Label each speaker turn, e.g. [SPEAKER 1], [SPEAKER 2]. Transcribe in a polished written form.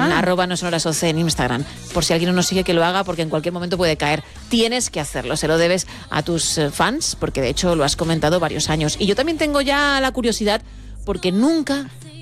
[SPEAKER 1] @nosonorasoc en Instagram. Por si alguien no nos sigue, que lo haga, porque en cualquier momento puede caer. Tienes que hacerlo, se lo debes a tus fans, porque de hecho lo has comentado varios años. Y yo también tengo ya la curiosidad, porque nunca